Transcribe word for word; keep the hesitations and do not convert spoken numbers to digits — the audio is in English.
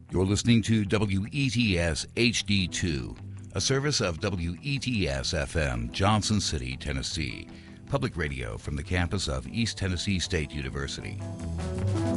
You're listening to W E T S H D two, a service of W E T S F M, Johnson City, Tennessee, public radio from the campus of East Tennessee State University.